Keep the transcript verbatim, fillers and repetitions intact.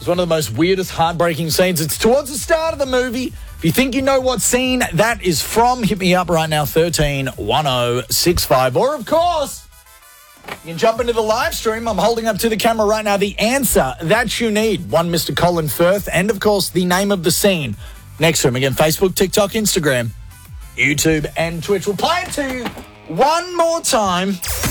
one of the most weirdest, heartbreaking scenes. It's towards the start of the movie. If you think you know what scene that is from, hit me up right now, thirteen one oh six five. Or, of course, you can jump into the live stream. I'm holding up to the camera right now the answer that you need. One Mister Colin Firth, and, of course, the name of the scene next to him. Again, Facebook, TikTok, Instagram, YouTube, and Twitch. We'll play it to you one more time.